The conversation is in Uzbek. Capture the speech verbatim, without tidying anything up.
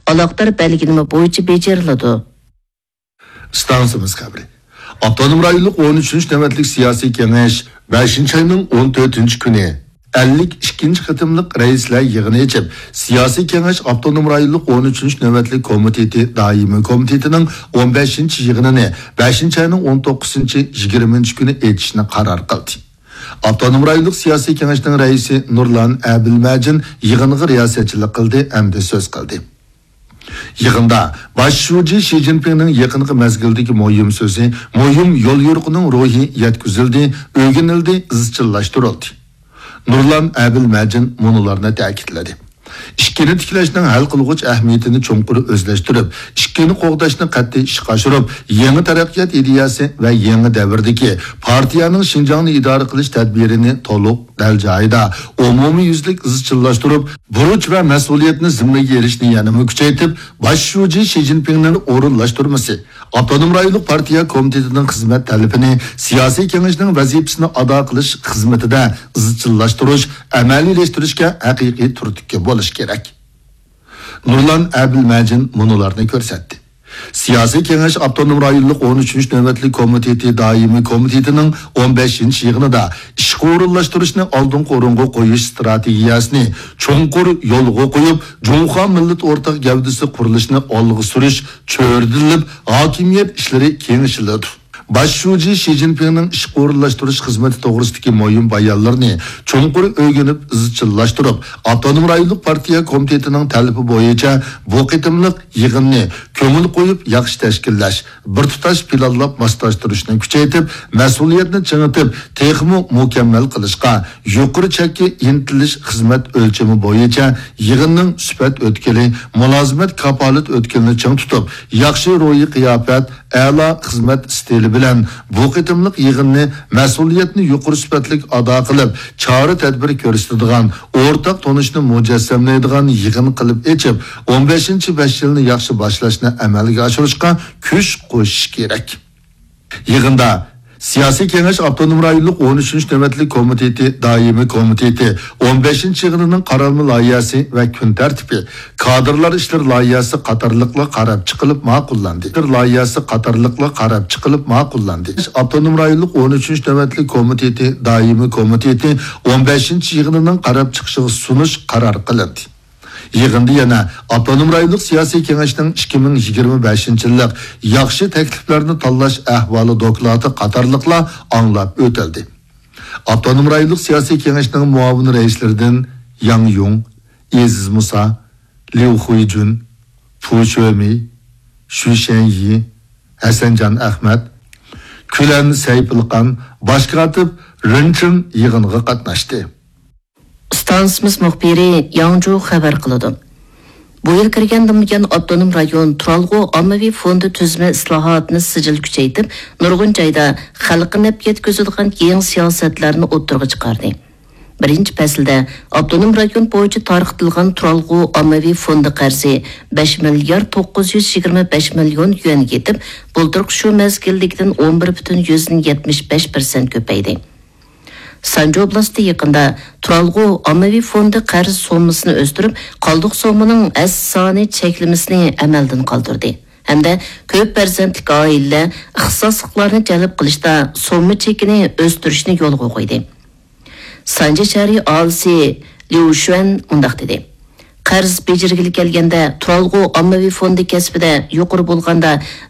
aloqador belgilama bo'yicha bajariladi. Stansimiz xabari. Avtonom rayonluq o'n uchinchi navbatlik siyosiy kengash beshinchi ayning o'n to'rtinchi kuni ellik ikkinchi qitimliq raislar yig'ini ochib, siyosiy kengash avtonom rayonluq o'n uchinchi navbatlik komiteti doimiy komitetining o'n beshinchi yig'inini beshinchi ayning o'n to'qqizinchi yigirmanchi kuni etishni qaror qildi. Avtonom rayonluq siyosiy kengashning raisi Nurlan Abilmajin yig'inga riyosatchilik qildi hamda so'z qildi. Yig'inda bosh shuji Xi Jinpingning yaqinqi mezgildagi muhim so'zi, muhim yo'l yo'riqining ruhi yetkazildi, o'rganildi, izchillashtirildi. Nurlan Abilmajin munolarni ta'kidladi. İşkini tiklashning hal qilg'uch ahamiyatini cho'nqur o'zlashtirib, ishkini qo'g'dashni qat'iy ishga oshirib, yangi taraqqiyot ideyasi va yangi davrdagi partiyaning Xinjiangni idora qilish tadbirini to'liq dal joyida umumiy yuzlik izchillashtirib, burch va mas'uliyatni zimmaga erishni yanada kuchaytirib, bosh shuji Xi Jinpingning o'rinlashtirmasi, avtonom rayonluq partiya komitetining xizmat talabini siyosiy kengashning vazifasini ado qilish xizmatida izchillashtirish, amaliyleştirishga haqiqiy turtki bo'lish kerak. Nurlan Abilmajin munolarni ko'rsatdi. Siyosiy kengash avtonom rayonluq o'n uchinchi navbatlik komiteti doimiy komitetining o'n beshinchi yig'inida ishga o'rinlashtirishni oldin o'ringa qo'yish strategiyasini cho'nqur yo'lga qo'yib, Jumhur millat o'rtaq gavdasi qurilishini olg'a surish cho'rdilib, hokimiyat ishlari kengaytirildi. Bosh shuji Xi Jinpingning ish o'rinlashtirish xizmati to'g'risidagi muhim bayonlarni cho'nqur o'rganib, izchillashtirib, avtonom rayonluq partiya komitetining talabi bo'yicha bu qitimliq yig'inni ko'ngil qo'yib yaxshi tashkillash, bir tutash planlab moslashtirishni kuchaytirib, mas'uliyatni chingitib, texmo mukammal qilishga, yuqori chakka intilish xizmat o'lchami bo'yicha yig'inning sifat o'tkili, mulozimat kapolat o'tkilini ching tutib, yaxshi ro'yi qiyofat, a'lo xizmat stili bilan bu qitimliq yig'inni mas'uliyatni yuqori sifatlik ado qilib, chora tadbir ko'rsatadigan, o'rtaq tonishni mujassamlaydigan yig'in qilib echib, o'n beshinchi besh yilni yaxshi boshlashni amalga oshirishga kuch qo'shish kerak. Yig'inda siyosiy kengash avtonom rayonluq o'n uchinchi navbatlik komiteti doimiy komiteti o'n beshinchi yig'inining qarorma loyihasi va kun tartibi, kadrlar ishlar loyihasi qatorliqla qarab chiqilib ma'qullandi. Loyihasi qatorliqla qarab chiqilib ma'qullandi. Avtonom rayonluq o'n uchinchi navbatlik komiteti doimiy komiteti o'n beshinchi yig'inining qarab chiqishiga sunish qaror qilindi. Yig'inda yana avtonom rayonluq siyosiy kengashning ikki ming yigirma beshinchi yillik yaxshi takliflarni tanlash ahvoli doklati qatorliqlar anglab o'tildi. Avtonom rayonluq siyosiy kengashning muavin raislaridan Yang Yung, Aziz Musa, Liu Huijun, Fu Shuimi, Xu Shenyi, Hasanjan Ahmad, Kulan Sayfulqan boshqatib Rinchen yig'inga qatnashdi. Stansimiz muxbiri Yangju xabar qiladi. Bu yil kirgandan buyon avtonom rayon Turalg'u ommaviy fondi tuzma islohotini sijil kuchaytirib, nurg'un joyda xalqqa naf yetkazadigan yangi siyosatlarni o'ttirg'a chiqardi. Birinchi faslda avtonom rayon bo'yicha tarqatilgan Turalg'u ommaviy fondi qarzi besh milliard to'qqiz yuz yigirma besh million yuan yetib, bulturq shu mezgillikdan o'n bir butun yetmish besh persent ko'paydi. Sanjo oblasti yaqında Turalg'u ommaviy fondi qarz sommasini o'stirib, qoldiq sommaning as soni cheklamasini amaldan qoldirdi. Hamda ko'p farzandli oilalar ixtisosliklarni jalb qilishda somma chekini o'stirishni yo'lga qo'ydi. Sanjo shahri olisi Liu Xuan undaq dedi. Qarz bejirgilik kelganda Turalg'u ommaviy fondi kasbida yuqori bo'lganda